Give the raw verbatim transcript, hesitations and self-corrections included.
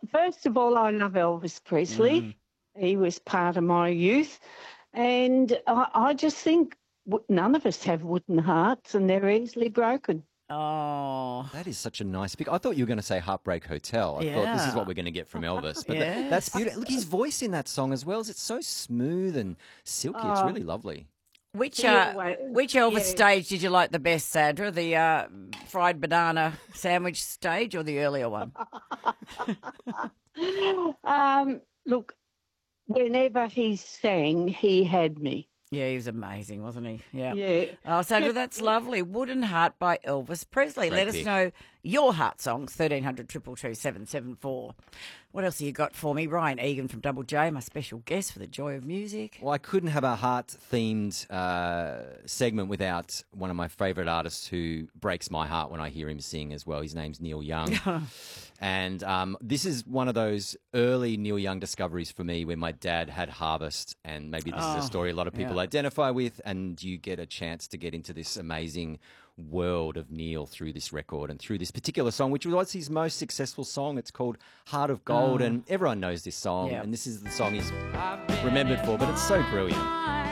first of all, I love Elvis Presley. Mm. He was part of my youth. And I, I just think w- none of us have wooden hearts and they're easily broken. Oh, That is such a nice pick. I thought you were going to say Heartbreak Hotel. I thought this is Yeah. what we're going to get from Elvis. But that, that's Yes. beautiful. Look, his voice in that song as well. It's so smooth and silky. It's Oh. really lovely. which Yeah, uh, well, which Elvis yeah. stage did you like the best, Sandra? The uh, fried banana sandwich stage or the earlier one? Um, look, whenever he sang, he had me. Yeah, he was amazing, wasn't he? Yeah. Yeah. Oh, Sandra, that's lovely. Wooden Heart by Elvis Presley. Great Let us pick. know your heart songs, thirteen hundred, two two two, seven seven four. What else have you got for me? Ryan Egan from Double J, my special guest for the Joy of Music. Well, I couldn't have a heart-themed uh, segment without one of my favourite artists who breaks my heart when I hear him sing as well. His name's Neil Young. And um, this is one of those early Neil Young discoveries for me when my dad had Harvest, and maybe this Oh, is a story a lot of people yeah. identify with, and you get a chance to get into this amazing world of Neil through this record and through this particular song, which was his most successful song. It's called Heart of Gold, and everyone knows this song, Yeah. and this is the song he's remembered for, but it's so brilliant.